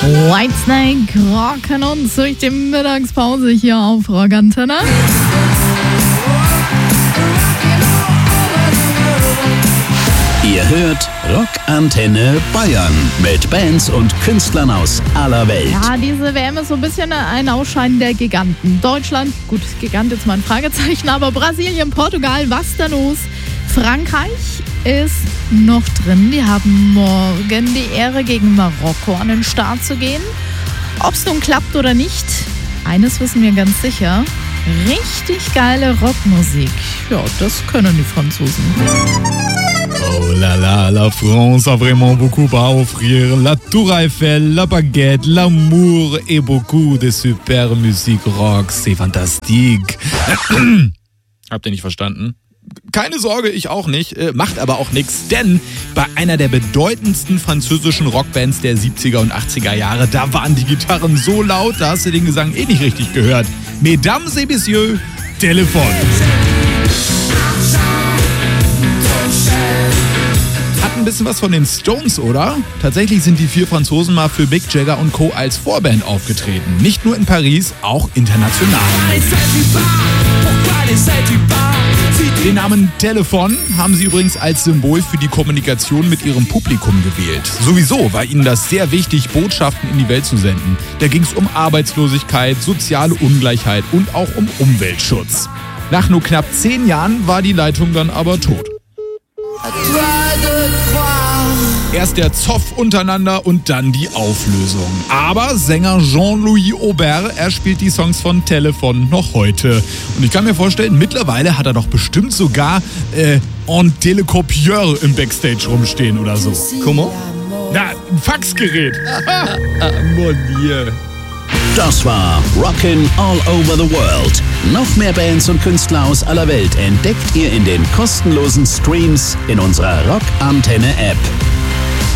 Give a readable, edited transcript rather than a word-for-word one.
Whitesnake rocken uns durch die Mittagspause hier auf Rockantenne. Ihr hört Rockantenne Bayern mit Bands und Künstlern aus aller Welt. Ja, diese WM ist so ein bisschen ein Ausscheiden der Giganten. Deutschland, gut, Gigant ist mal ein Fragezeichen, aber Brasilien, Portugal, was da los? Frankreich ist noch drin. Die haben morgen die Ehre, gegen Marokko an den Start zu gehen. Ob es nun klappt oder nicht, eines wissen wir ganz sicher. Richtig geile Rockmusik. Ja, das können die Franzosen. Oh là là, la France a vraiment beaucoup à offrir. La Tour Eiffel, la baguette, l'amour et beaucoup de super musique rock. C'est fantastique. Habt ihr nicht verstanden? Keine Sorge, ich auch nicht, macht aber auch nichts, denn bei einer der bedeutendsten französischen Rockbands der 70er und 80er Jahre, da waren die Gitarren so laut, da hast du den Gesang eh nicht richtig gehört. Mesdames et Messieurs, Telefon. Hat ein bisschen was von den Stones, oder? Tatsächlich sind die 4 Franzosen mal für Mick Jagger und Co. als Vorband aufgetreten. Nicht nur in Paris, auch international. Den Namen Telefon haben sie übrigens als Symbol für die Kommunikation mit ihrem Publikum gewählt. Sowieso war ihnen das sehr wichtig, Botschaften in die Welt zu senden. Da ging es um Arbeitslosigkeit, soziale Ungleichheit und auch um Umweltschutz. Nach nur knapp 10 Jahren war die Leitung dann aber tot. Erst der Zoff untereinander und dann die Auflösung. Aber Sänger Jean-Louis Aubert, er spielt die Songs von Telefon noch heute. Und ich kann mir vorstellen, mittlerweile hat er doch bestimmt sogar ein Telecopieur im Backstage rumstehen oder so. Comment? Na, ein Faxgerät. Monier. Das war Rockin' All Over the World. Noch mehr Bands und Künstler aus aller Welt entdeckt ihr in den kostenlosen Streams in unserer Rockantenne-App.